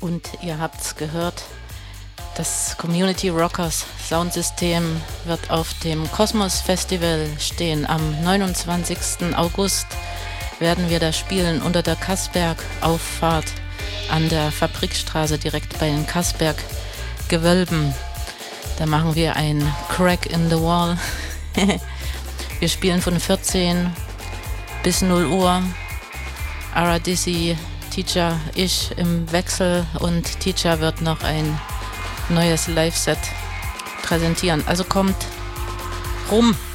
Und ihr habt's gehört, das Community Rockers Soundsystem wird auf dem Kosmos Festival stehen. Am 29. August werden wir da spielen unter der Kassberg-Auffahrt an der Fabrikstraße direkt bei den Kassberg-Gewölben. Da machen wir ein Crack in the Wall. Wir spielen von 14 bis 0 Uhr. Aradisi, Teacher, ich im Wechsel und Teacher wird noch ein neues Live-Set präsentieren. Also kommt rum.